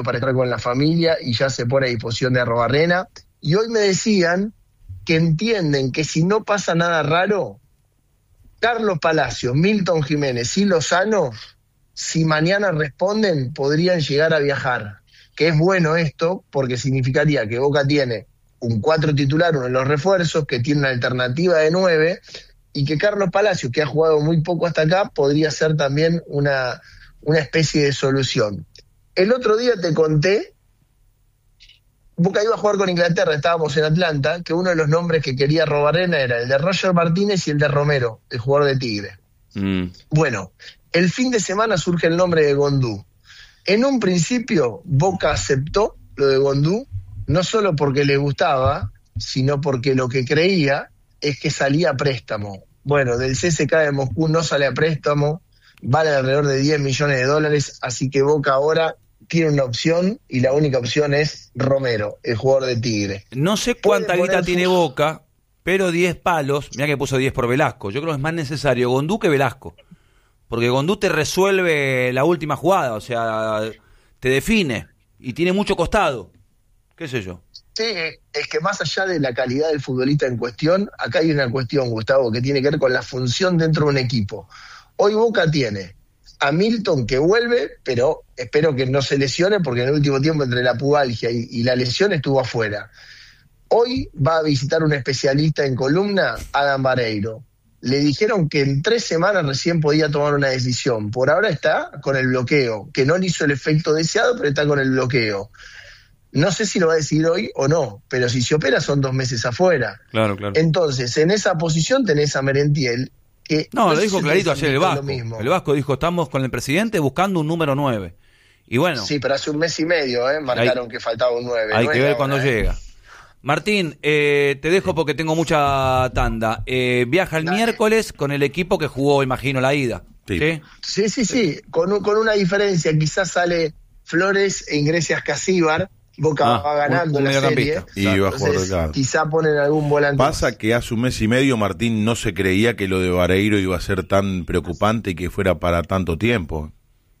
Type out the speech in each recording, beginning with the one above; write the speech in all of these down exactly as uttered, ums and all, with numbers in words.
para estar con la familia y ya se pone a disposición de Arrobarrena. Y hoy me decían que entienden que si no pasa nada raro, Carlos Palacios, Milton Jiménez y Lozano, si mañana responden, podrían llegar a viajar. Que es bueno esto, porque significaría que Boca tiene un cuatro titular, uno de los refuerzos, que tiene una alternativa de nueve, y que Carlos Palacios, que ha jugado muy poco hasta acá, podría ser también una, una especie de solución. El otro día te conté, Boca iba a jugar con Inglaterra, estábamos en Atlanta, que uno de los nombres que quería Arrobarrena era el de Roger Martínez y el de Romero, el jugador de Tigre. Mm. Bueno, el fin de semana surge el nombre de Gondú. En un principio, Boca aceptó lo de Gondú, no solo porque le gustaba, sino porque lo que creía es que salía a préstamo. Bueno, del C S K de Moscú no sale a préstamo, vale alrededor de diez millones de dólares, así que Boca ahora tiene una opción y la única opción es Romero, el jugador de Tigre. No sé cuánta guita tiene Boca, pero diez palos, mirá que puso diez por Velasco, yo creo que es más necesario Gondú que Velasco. Porque Gondú te resuelve la última jugada, o sea, te define y tiene mucho costado, qué sé yo. Sí, es que más allá de la calidad del futbolista en cuestión, acá hay una cuestión, Gustavo, que tiene que ver con la función dentro de un equipo. Hoy Boca tiene a Milton que vuelve, pero espero que no se lesione porque en el último tiempo entre la pubalgia y, y la lesión estuvo afuera. Hoy va a visitar un especialista en columna, Adam Vareiro. Le dijeron que en tres semanas recién podía tomar una decisión. Por ahora está con el bloqueo, que no le hizo el efecto deseado, pero está con el bloqueo. No sé si lo va a decidir hoy o no, pero si se opera son dos meses afuera. Claro, claro. Entonces, en esa posición tenés a Merentiel, que... No, no lo dijo clarito ayer el Vasco. El Vasco dijo, estamos con el presidente buscando un número nueve. Y bueno... Sí, pero hace un mes y medio, ¿eh? Marcaron hay, que faltaba un nueve. Hay no que ver cuándo eh. llega. Martín, eh, te dejo porque tengo mucha tanda. Eh, viaja el Dale. miércoles con el equipo que jugó, imagino, la ida. Sí, sí, sí, sí, sí. Con, con una diferencia. Quizás sale Flores e ingrese Ascasíbar. Boca ah, va ganando un, un la serie. Y va a jugar, claro. Quizá ponen algún volante. Pasa que hace un mes y medio Martín no se creía que lo de Vareiro iba a ser tan preocupante y que fuera para tanto tiempo.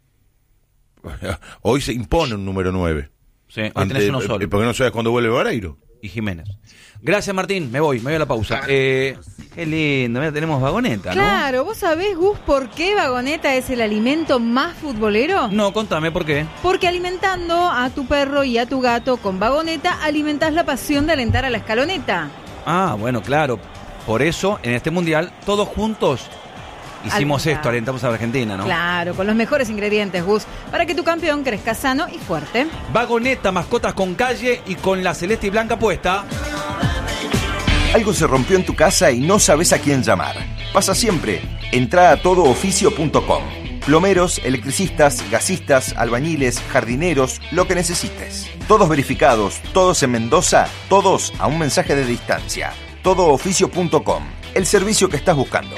Hoy se impone un número nueve. Sí, hoy tenés uno solo. ¿Por qué no sabes cuándo vuelve Vareiro? Y Jiménez. Gracias, Martín. Me voy, me voy a la pausa. Eh, qué lindo, mira, tenemos Vagoneta, ¿no? Claro, ¿vos sabés, Gus, por qué Vagoneta es el alimento más futbolero? No, contame, ¿por qué? Porque alimentando a tu perro y a tu gato con Vagoneta, alimentás la pasión de alentar a la escaloneta. Ah, bueno, claro. Por eso, en este mundial, todos juntos hicimos Alentado. esto, alentamos a la Argentina, ¿no? Claro, con los mejores ingredientes, Gus, para que tu campeón crezca sano y fuerte. Vagoneta, mascotas con calle y con la celeste y blanca puesta. Algo se rompió en tu casa y no sabes a quién llamar. Pasa siempre. Entrá a todo oficio punto com. Plomeros, electricistas, gasistas, albañiles, jardineros, lo que necesites. Todos verificados, todos en Mendoza, todos a un mensaje de distancia. todo oficio punto com. El servicio que estás buscando.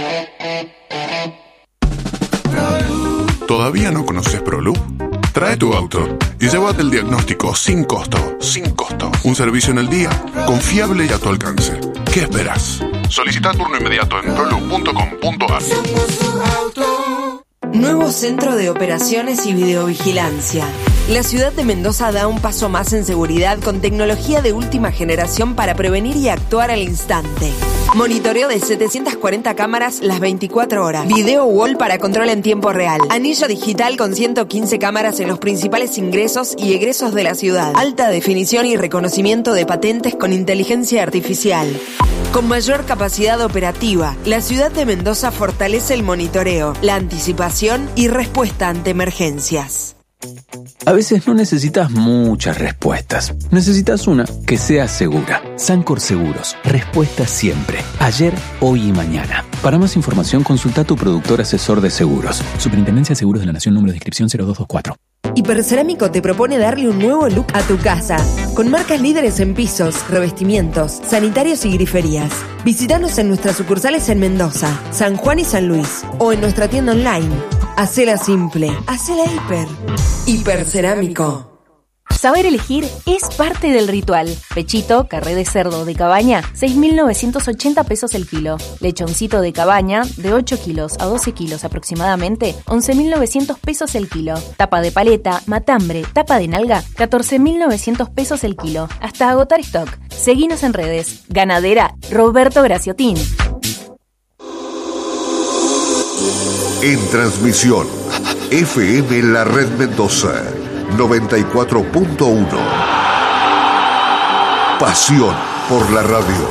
¿Todavía no conoces ProLoop? Trae tu auto y llévate el diagnóstico sin costo. Sin costo. Un servicio en el día, confiable y a tu alcance. ¿Qué esperas? Solicita turno inmediato en proloop punto com punto a r. Nuevo Centro de Operaciones y Videovigilancia. La ciudad de Mendoza da un paso más en seguridad con tecnología de última generación para prevenir y actuar al instante. Monitoreo de setecientas cuarenta cámaras las veinticuatro horas. Video wall para control en tiempo real. Anillo digital con ciento quince cámaras en los principales ingresos y egresos de la ciudad. Alta definición y reconocimiento de patentes con inteligencia artificial. Con mayor capacidad operativa, la ciudad de Mendoza fortalece el monitoreo, la anticipación y respuesta ante emergencias. A veces no necesitas muchas respuestas. Necesitas una que sea segura. Sancor Seguros. Respuesta siempre. Ayer, hoy y mañana. Para más información, consulta a tu productor asesor de seguros. Superintendencia de Seguros de la Nación, número de inscripción cero dos dos cuatro. Hipercerámico te propone darle un nuevo look a tu casa, con marcas líderes en pisos, revestimientos, sanitarios y griferías. Visítanos en nuestras sucursales en Mendoza, San Juan y San Luis, o en nuestra tienda online. Hacela simple, hacela hiper. Hipercerámico. Saber elegir es parte del ritual. Pechito, carré de cerdo de cabaña, seis mil novecientos ochenta pesos el kilo. Lechoncito de cabaña, de ocho kilos a doce kilos aproximadamente, once mil novecientos pesos el kilo. Tapa de paleta, matambre, tapa de nalga, catorce mil novecientos pesos el kilo. Hasta agotar stock. Seguinos en redes. Ganadera Roberto Graciotín. En transmisión, F M La Red Mendoza, noventa y cuatro punto uno. Pasión por la radio.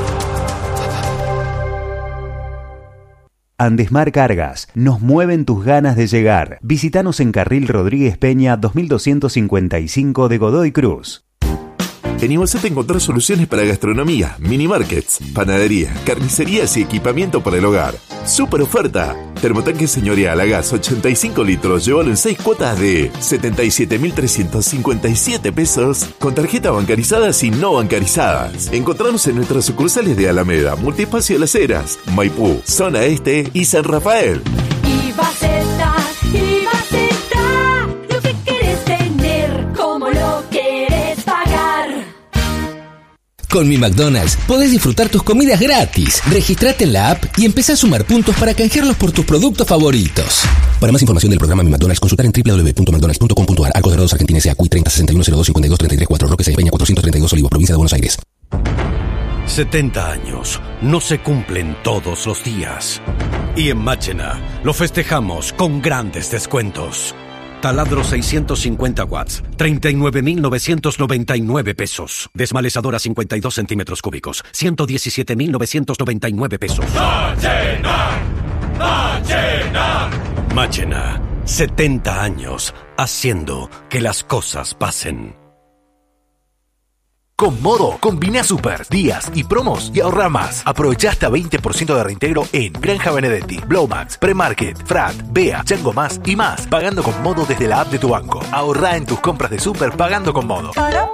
Andesmar Cargas, nos mueven tus ganas de llegar. Visítanos en Carril Rodríguez Peña dos mil doscientos cincuenta y cinco de Godoy Cruz. En Ivaceta encontrás soluciones para gastronomía, mini markets, panadería, carnicerías y equipamiento para el hogar. ¡Super oferta! Termotanque señorial a gas ochenta y cinco litros, llévalo en seis cuotas de setenta y siete mil trescientos cincuenta y siete pesos con tarjetas bancarizadas y no bancarizadas. Encontranos en nuestras sucursales de Alameda, Multiespacio Las Heras, Maipú, Zona Este y San Rafael. Ivaceta, Ivaceta, lo que querés tener, como lo querés pagar. Con Mi McDonald's podés disfrutar tus comidas gratis. Registrate en la app y empezá a sumar puntos para canjearlos por tus productos favoritos. Para más información del programa Mi McDonald's, consultar en doble u doble u doble u punto mcdonalds punto com punto a r. Arcos Dorados, Argentina, S A Q I treinta sesenta y uno cero dos cincuenta y dos treinta y tres cuatro, Roque Peña cuatrocientos treinta y dos, Olivos, provincia de Buenos Aires. setenta años no se cumplen todos los días. Y en Máchena lo festejamos con grandes descuentos. Taladro seiscientos cincuenta watts, treinta y nueve mil novecientos noventa y nueve pesos. Desmalezadora cincuenta y dos centímetros cúbicos, ciento diecisiete mil novecientos noventa y nueve pesos. Máchena, Máchena. Máchena, setenta años haciendo que las cosas pasen. Con Modo, combina super, días y promos y ahorra más. Aprovecha hasta veinte por ciento de reintegro en Granja Benedetti, Blowmax, Premarket, Frat, Bea, Chango Más y más. Pagando con Modo desde la app de tu banco. Ahorra en tus compras de super pagando con Modo.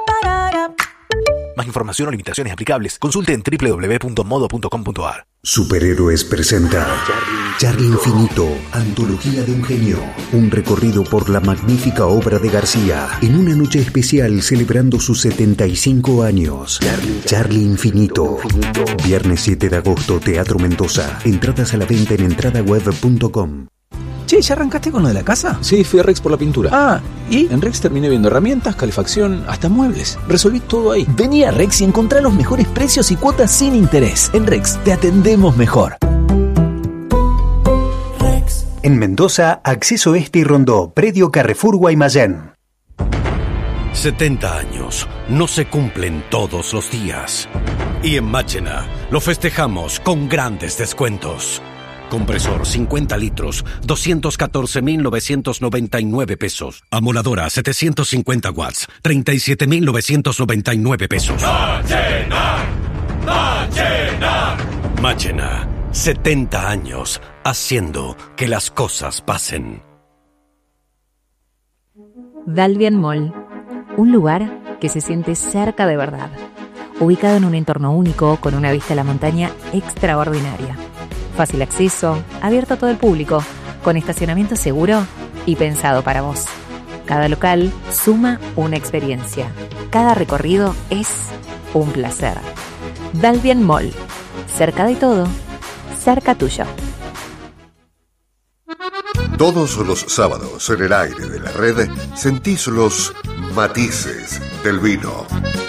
Más información o limitaciones aplicables, consulte en doble u doble u doble u punto modo punto com punto a r. Superhéroes presenta Charlie Infinito, antología de un genio. Un recorrido por la magnífica obra de García en una noche especial celebrando sus setenta y cinco años. Charlie, Charlie Infinito. Viernes siete de agosto, Teatro Mendoza. Entradas a la venta en entrada web punto com. Che, ¿ya arrancaste con lo de la casa? Sí, fui a Rex por la pintura. Ah, ¿y? En Rex terminé viendo herramientas, calefacción, hasta muebles. Resolví todo ahí. Vení a Rex y encontrá los mejores precios y cuotas sin interés. En Rex te atendemos mejor. Rex. En Mendoza, Acceso Este y Rondó, Predio Carrefour Guaymallén. setenta años no se cumplen todos los días. Y en Máchena lo festejamos con grandes descuentos. Compresor cincuenta litros, doscientos catorce mil novecientos noventa y nueve pesos. Amoladora setecientos cincuenta watts, treinta y siete mil novecientos noventa y nueve pesos. Máchena, Máchena. Máchena, setenta años haciendo que las cosas pasen. Dalvian Mall, un lugar que se siente cerca de verdad. Ubicado en un entorno único con una vista a la montaña extraordinaria. Fácil acceso, abierto a todo el público, con estacionamiento seguro y pensado para vos. Cada local suma una experiencia. Cada recorrido es un placer. Dalvian Mall, cerca de todo, cerca tuyo. Todos los sábados en el aire de la red sentís los matices del vino.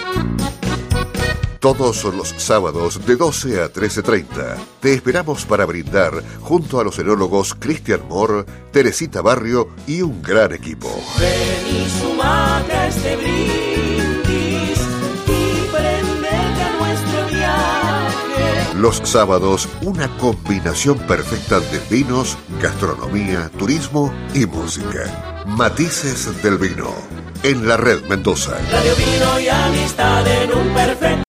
Todos los sábados de doce a trece treinta te esperamos para brindar junto a los enólogos Cristian Moore, Teresita Barrio y un gran equipo. Ven y sumate a este brindis y prendete a nuestro viaje. Los sábados, una combinación perfecta de vinos, gastronomía, turismo y música. Matices del vino, en la red Mendoza. Radio, vino y amistad en un perfecto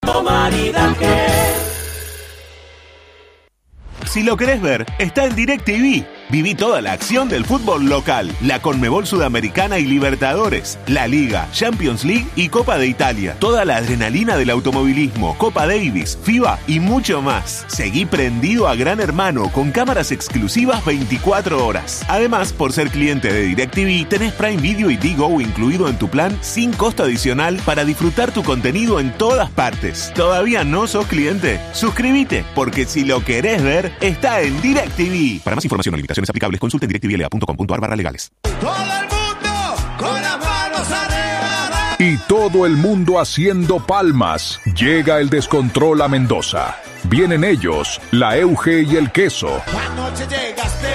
maridaje. Si lo querés ver, está en DirecTV. Viví toda la acción del fútbol local, la Conmebol Sudamericana y Libertadores, la Liga, Champions League y Copa de Italia. Toda la adrenalina del automovilismo, Copa Davis, FIBA y mucho más. Seguí prendido a Gran Hermano con cámaras exclusivas veinticuatro horas. Además, por ser cliente de DirecTV, tenés Prime Video y Digo incluido en tu plan sin costo adicional para disfrutar tu contenido en todas partes. ¿Todavía no sos cliente? Suscríbete, porque si lo querés ver, está en DirecTV. Para más información o limitaciones aplicables, consulta en directvla punto com punto ar barra legales. Todo el mundo con las manos arriba. Y todo el mundo haciendo palmas. Llega el descontrol a Mendoza. Vienen ellos, la Euge y el Queso. Anoche llegaste.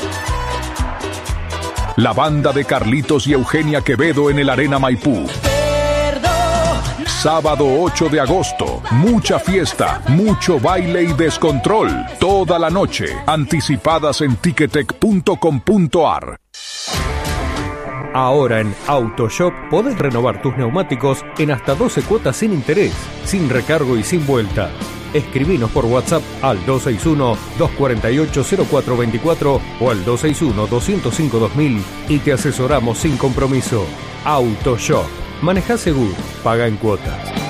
La banda de Carlitos y Eugenia Quevedo en el Arena Maipú. Sábado ocho de agosto, mucha fiesta, mucho baile y descontrol. Toda la noche, anticipadas en ticketek punto com punto ar. Ahora en AutoShop podés renovar tus neumáticos en hasta doce cuotas sin interés, sin recargo y sin vuelta. Escribinos por WhatsApp al dos seis uno, dos cuatro ocho, cero cuatro dos cuatro o al dos seis uno, dos cero cinco, dos mil y te asesoramos sin compromiso. AutoShop. Maneja seguro, paga en cuotas.